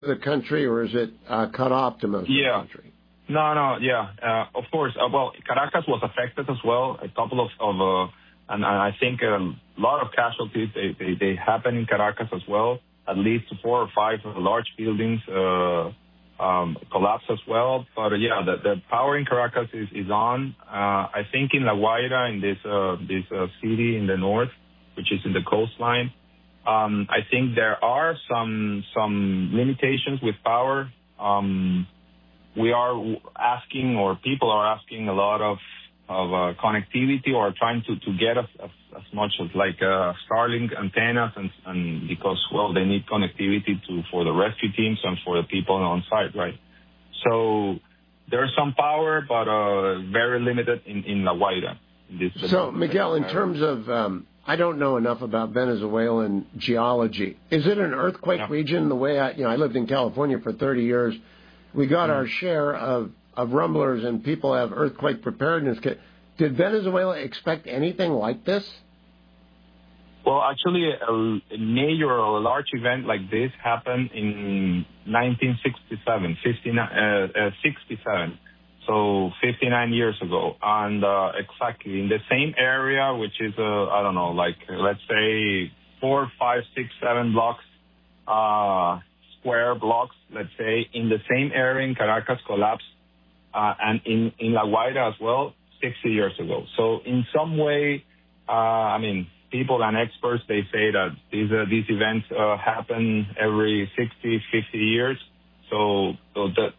the country, or is it cut off to most of the country? No, yeah. Of course. Well, Caracas was affected as well. A couple of and I think a lot of casualties, they happen in Caracas as well. At least 4 or 5 large buildings collapsed as well. But, the power in Caracas is on. I think in La Guaira, in this city in the north, which is in the coastline, I think there are some limitations with power. We are asking, or people are asking, a lot of connectivity, or trying to get as much as like Starlink antennas, and because, well, they need connectivity for the rescue teams and for the people on site, right? So there's some power, but very limited in La Guaira. So, Miguel, in terms of, I don't know enough about Venezuelan geology. Is it an earthquake region? The way I lived in California for 30 years. We got our share of rumblers, and people have earthquake preparedness. Did Venezuela expect anything like this? Well, actually, a major or a large event like this happened in 1967, 67, so 59 years ago. And exactly in the same area, which is, I don't know, like, let's say 4, 5, 6, 7 blocks, square blocks, let's say, in the same area in Caracas collapsed, and in La Guaira as well, 60 years ago. So in some way, people and experts, they say that these events happen every 60, 50 years. So the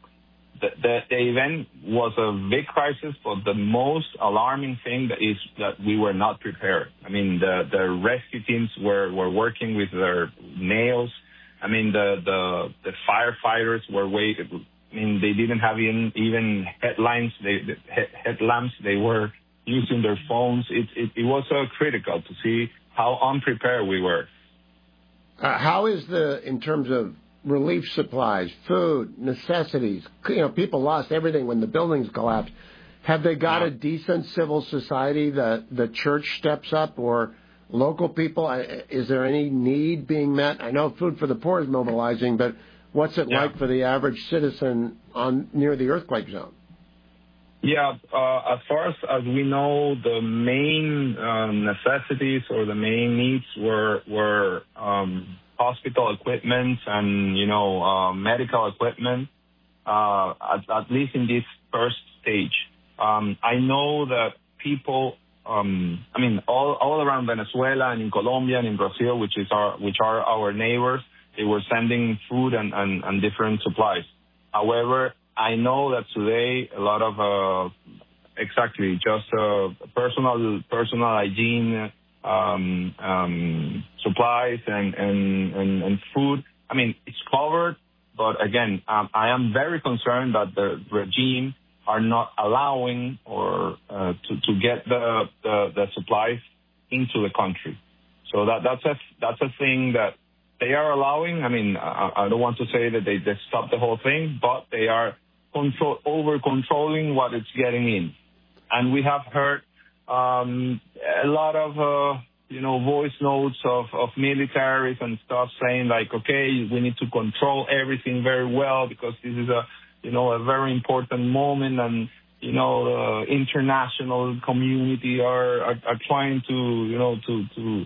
event was a big crisis, but the most alarming thing is that we were not prepared. The rescue teams were working with their nails. The firefighters were waiting. They didn't have even headlamps. They were using their phones. It was critical to see how unprepared we were. How is in terms of relief supplies, food, necessities? People lost everything when the buildings collapsed. Have they got a decent civil society that the church steps up, or local people? Is there any need being met? I know Food for the Poor is mobilizing, but what's it like for the average citizen near the earthquake zone? Yeah, as far as we know, the main necessities or the main needs were hospital equipment and, medical equipment, at least in this first stage. I know that people, all around Venezuela and in Colombia and in Brazil, which are our neighbors, they were sending food and different supplies. However, I know that today a lot of personal hygiene supplies and food. It's covered, but again, I am very concerned that the regime are not allowing or to get the supplies into the country. So that's a thing that they are allowing. I don't want to say that they stopped the whole thing, but they are over-controlling what it's getting in. And we have heard a lot of, voice notes of militaries and stuff saying like, okay, we need to control everything very well because this is a very important moment, and, the international community are trying to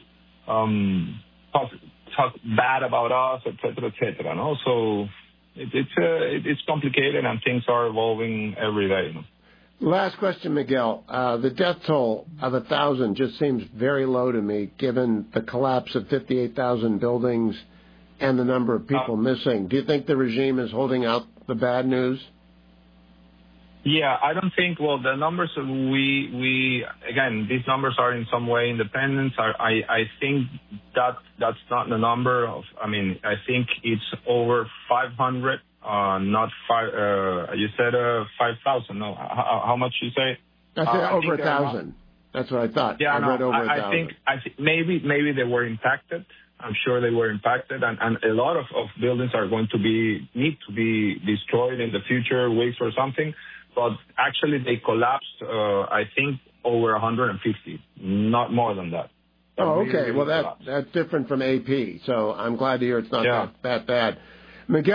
talk bad about us, et cetera. No? So it's complicated, and things are evolving every day. Last question, Miguel. The death toll of 1,000 just seems very low to me, given the collapse of 58,000 buildings and the number of people missing. Do you think the regime is holding out the bad news? Yeah, I don't think. Well, the numbers again, these numbers are in some way independent. I think that's not the number of. I think it's over 500. Not 5. You said 5,000. No, how much you say? I said over 1,000. That's what I thought. Yeah, I read over 1,000. I think maybe they were impacted. I'm sure they were impacted, and a lot of buildings are going to need to be destroyed in the future, weeks or something. But actually, they collapsed. I think over 150, not more than that. Oh, okay. Well, that's different from AP. So I'm glad to hear it's not that bad. Miguel